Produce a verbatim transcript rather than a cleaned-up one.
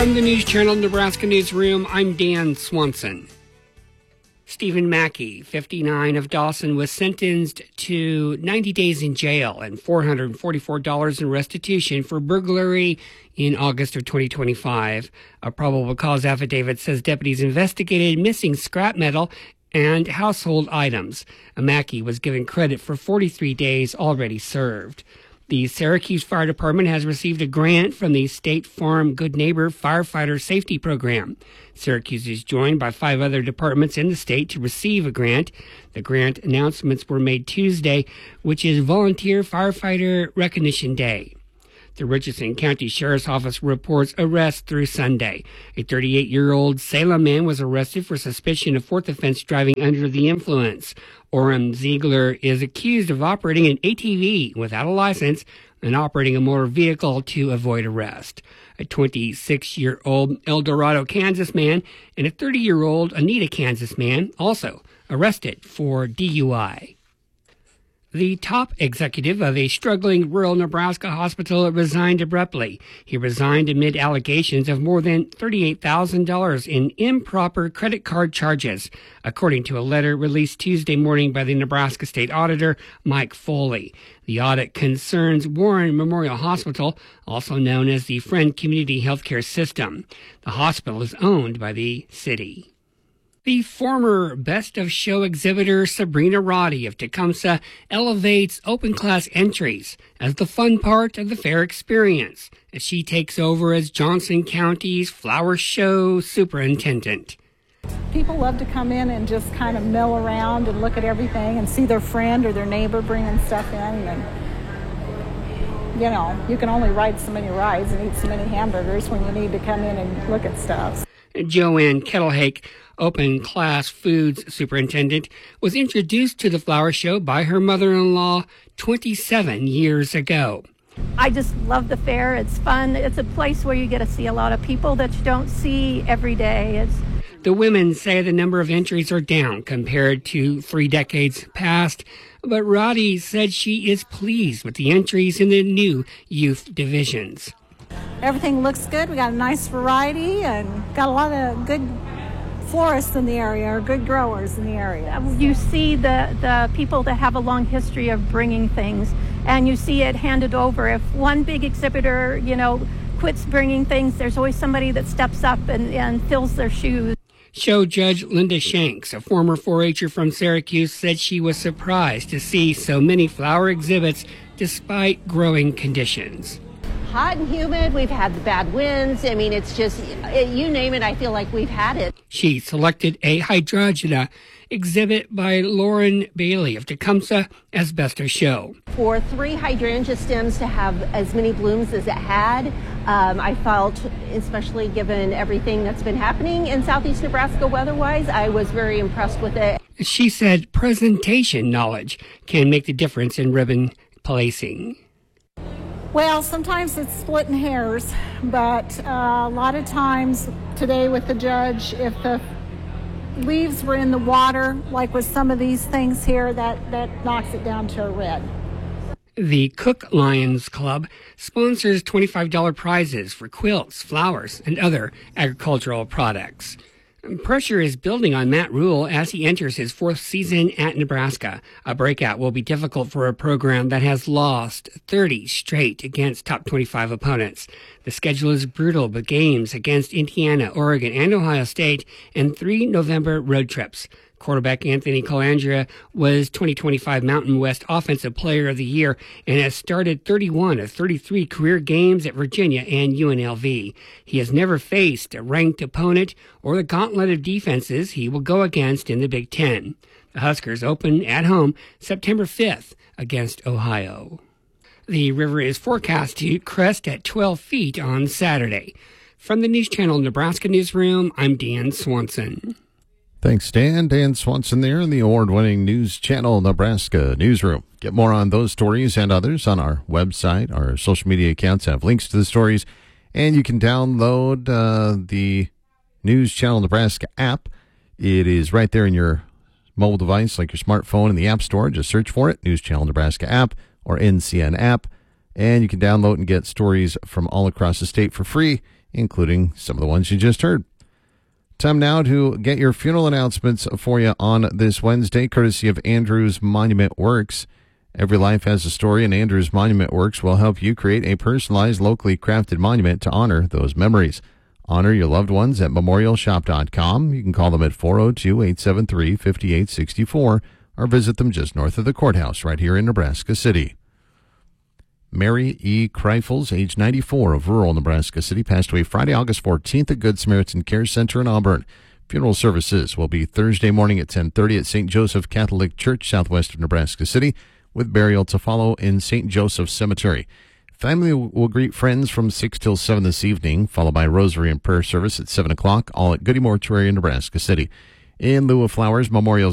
From the News Channel Nebraska Newsroom, I'm Dan Swanson. Stephen Mackey, fifty-nine, of Dawson, was sentenced to ninety days in jail and four hundred forty-four dollars in restitution for burglary in August of twenty twenty-five. A probable cause affidavit says deputies investigated missing scrap metal and household items. Mackey was given credit for forty-three days already served. The Syracuse Fire Department has received a grant from the State Farm Good Neighbor Firefighter Safety Program. Syracuse is joined by five other departments in the state to receive a grant. The grant announcements were made Tuesday, which is Volunteer Firefighter Recognition Day. The Richardson County Sheriff's Office reports arrests through Sunday. A thirty-eight-year-old Salem man was arrested for suspicion of fourth offense driving under the influence. Orem Ziegler is accused of operating an A T V without a license and operating a motor vehicle to avoid arrest. A twenty-six-year-old El Dorado, Kansas man and a thirty-year-old Anita, Kansas man also arrested for D U I. The top executive of a struggling rural Nebraska hospital resigned abruptly. He resigned amid allegations of more than thirty-eight thousand dollars in improper credit card charges, according to a letter released Tuesday morning by the Nebraska State Auditor, Mike Foley. The audit concerns Warren Memorial Hospital, also known as the Friend Community Healthcare System. The hospital is owned by the city. The former Best of Show exhibitor Sabrina Roddy of Tecumseh elevates open class entries as the fun part of the fair experience as she takes over as Johnson County's flower show superintendent. People love to come in and just kind of mill around and look at everything and see their friend or their neighbor bringing stuff in. And, you know, you can only ride so many rides and eat so many hamburgers when you need to come in and look at stuff. Joanne Kettlehake, Open Class Foods Superintendent, was introduced to the flower show by her mother-in-law twenty-seven years ago. I just love the fair. It's fun. It's a place where you get to see a lot of people that you don't see every day. It's The women say the number of entries are down compared to three decades past, but Roddy said she is pleased with the entries in the new youth divisions. Everything looks good. We got a nice variety and got a lot of good florists in the area, or good growers in the area. You see the, the people that have a long history of bringing things, and you see it handed over. If one big exhibitor, you know, quits bringing things, there's always somebody that steps up and, and fills their shoes. Show judge Linda Shanks, a former four-H'er from Syracuse, said she was surprised to see so many flower exhibits despite growing conditions. Hot and humid, we've had the bad winds. I mean, it's just, you name it, I feel like we've had it. She selected a hydrogena exhibit by Lauren Bailey of Tecumseh as Best of Show. For three hydrangea stems to have as many blooms as it had, um, I felt, especially given everything that's been happening in southeast Nebraska weather-wise, I was very impressed with it. She said presentation knowledge can make the difference in ribbon placing. Well, sometimes it's splitting hairs, but uh, a lot of times today with the judge, if the leaves were in the water, like with some of these things here, that, that knocks it down to a red. The Cook Lions Club sponsors twenty-five dollars prizes for quilts, flowers, and other agricultural products. Pressure is building on Matt Rule as he enters his fourth season at Nebraska. A breakout will be difficult for a program that has lost thirty straight against top twenty-five opponents. The schedule is brutal, with games against Indiana, Oregon, and Ohio State, and three November road trips. Quarterback Anthony Colandrea was twenty twenty-five Mountain West Offensive Player of the Year and has started thirty-one of thirty-three career games at Virginia and U N L V. He has never faced a ranked opponent or the gauntlet of defenses he will go against in the Big Ten. The Huskers open at home September fifth against Ohio. The river is forecast to crest at twelve feet on Saturday. From the News Channel Nebraska Newsroom, I'm Dan Swanson. Thanks, Dan. Dan Swanson there in the award-winning News Channel Nebraska Newsroom. Get more on those stories and others on our website. Our social media accounts have links to the stories, and you can download uh, the News Channel Nebraska app. It is right there in your mobile device, like your smartphone in the App Store. Just search for it, News Channel Nebraska app or N C N app, and you can download and get stories from all across the state for free including some of the ones you just heard. Time now to get your funeral announcements for you on this Wednesday, courtesy of Andrews Monument Works. Every life has a story, and Andrews Monument Works will help you create a personalized, locally crafted monument to honor those memories. Honor your loved ones at memorial shop dot com. You can call them at four oh two, eight seven three, five eight six four or visit them just north of the courthouse right here in Nebraska City. Mary E. Kreifels, age ninety-four, of rural Nebraska City, passed away Friday, August fourteenth at Good Samaritan Care Center in Auburn. Funeral services will be Thursday morning at ten thirty at Saint Joseph Catholic Church, southwest of Nebraska City, with burial to follow in Saint Joseph Cemetery. Family will greet friends from six till seven this evening, followed by rosary and prayer service at seven o'clock, all at Goody Mortuary in Nebraska City. In lieu of flowers, memorials